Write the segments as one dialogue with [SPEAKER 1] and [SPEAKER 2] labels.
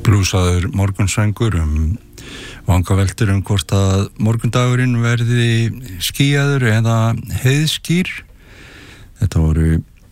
[SPEAKER 1] Blúsaður morgunsöngur vangaveltur hvort að morgundagurinn verði skýjaður eða heiðskýr. Þetta voru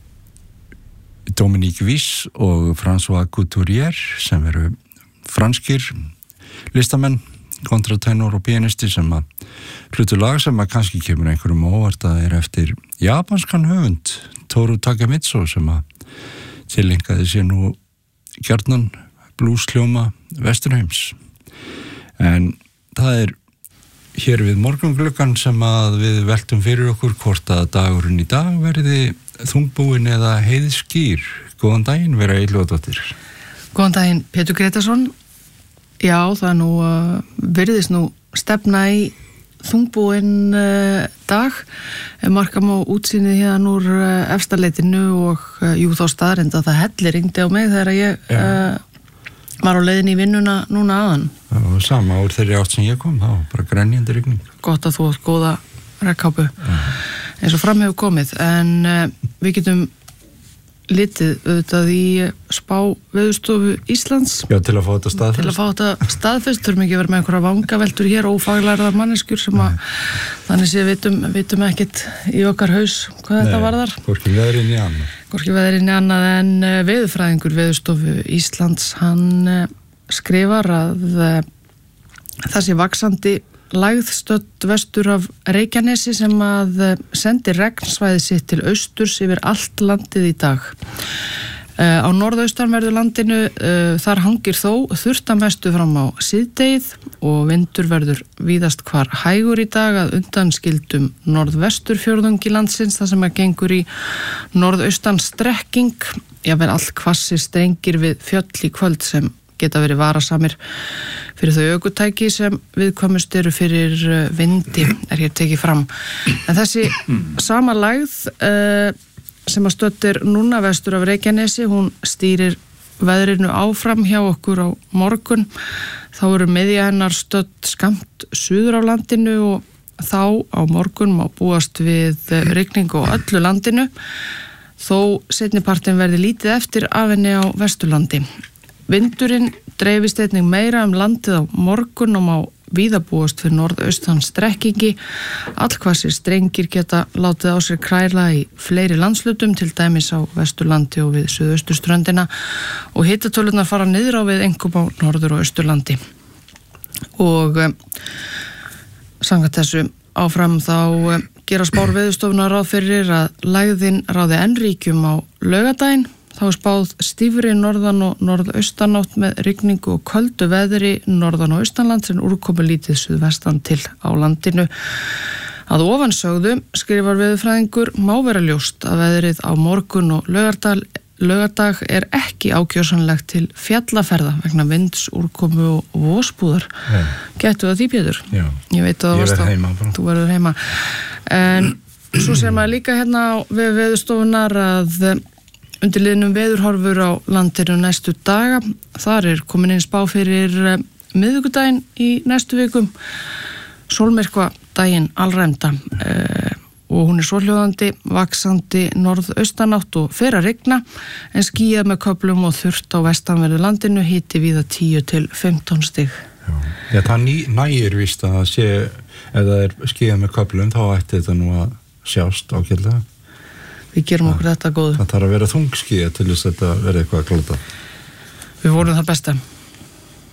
[SPEAKER 1] Dominique Wiss og François Couturier sem eru franskir listamenn, kontratenor og pianisti sem að hlutu lag sem að kannski kemur einhverjum óvart að eftir japanskan höfund Toru Takemitsu sem að tileinkaði sér nú gjarnan blúsljóma Vesturheims. En það hér við morgungluggan sem að við veltum fyrir okkur hvort að dagurinn í dag verði þungbúinn eða heiðskýr. Góðan daginn, Vera Eilóðdóttir.
[SPEAKER 2] Góðan daginn, Pétur Gretarsson. Já, það nú virðist nú stefna í þungbúinn dag. Marka má útsýnið hérna úr efstaleitinu og jú þá staðreynd að það hellir rigndi á mig þegar ég var á leiðinni í vinnuna núna aðan.
[SPEAKER 1] Það var sama úr þeirri átt sem ég kom, þá bara grenjandi rigning.
[SPEAKER 2] Gott að þú átt góða regnkápu eins og fram hefur komið, en við getum litið auðvitað í spá Veðurstofu Íslands.
[SPEAKER 1] Já, til að fá þetta staðfest. Til að fá
[SPEAKER 2] þetta staðfest, þurfum ekki að vera með einhverja vangaveltur hér, ófaglærðar manneskjur sem að þannig sé vitum ekkert í okkar haus hvað þetta varðar.
[SPEAKER 1] Hvorki veðrið né annað.
[SPEAKER 2] Hvorki veðrið né annað, en veðurfræðingur Veðurstofu Íslands, hann skrifar að það sé vaxandi lægð stödd vestur af Reykjanesi sem að sendir regnsvæði sitt til austurs yfir allt landið í dag. Á norðaustanverðu landinu þar hangir þó þurrtamestu fram á síðdegið og vindur verður víðast hvar hægur í dag að undanskildum norðvesturfjórðungi landsins þar sem að gengur í norðaustan strekking, jafnvel allt hvassir strengir við fjöll í kvöld sem geta verið varasamir fyrir þau ökutæki sem viðkvæmust eru fyrir vindi hér tekið fram. En þessi sama lægð sem að stödd núna vestur af Reykjanesi, hún stýrir veðrinu áfram hjá okkur á morgun. Þá eru miðja hennar stödd skammt suður af landinu og þá á morgun má búast við rigningu á öllu landinu, þó seinnipartinn verði lítið eftir af henni á Vesturlandi. Vindurinn dreifist einnig meira landið á morgun og má víða búast fyrir norðaustan strekkingi. Allhvassir strengir geta látið á sér kræla í fleiri landslutum, til dæmis á Vesturlandi og við suðausturströndina, og hitatölurnar fara niður á við einkum á norður- og austurlandi. Og samkvæmt þessu áfram þá gera spár Veðurstofunnar ráð fyrir að lægðin ráði enn ríkjum á laugardaginn. Þá spáð stífri norðan- og norðaustanátt með rigningu og köldu veðri norðan- og austanlands en úrkomu lítið suðvestan til á landinu. Að ofansögðu skrifar veðurfræðingur má vera ljóst að veðrið á morgun og laugardag ekki ákjósanlegt til fjallaferða vegna vinds, úrkomu og vosbúðar. Gættu það því, Pétur?
[SPEAKER 1] Já.
[SPEAKER 2] Ég veit að
[SPEAKER 1] ég verð heima.
[SPEAKER 2] Þú verður heima. En svo sér maður líka hérna á Veðurstofunnar að undir liðnum veðurhorfur á landinu næstu daga. Þar komin inn spá fyrir miðvikudaginn í næstu vikum. Sólmyrkva daginn alræmda og hún svohljóðandi, vaxandi norðaustanátt og fer að rigna en skýjað með köflum og þurrt á vestanverðu landinu, hiti víða 10 til 15 stig.
[SPEAKER 1] Já, það nægir víst að það sé, ef það skýjað með köflum þá ætti þetta nú að sjást ágætlega.
[SPEAKER 2] Við gerum okkur þetta góðu.
[SPEAKER 1] Það þarf að vera þungskýjað til þess að þetta verði eitthvað að glóta.
[SPEAKER 2] Við vorum það besta.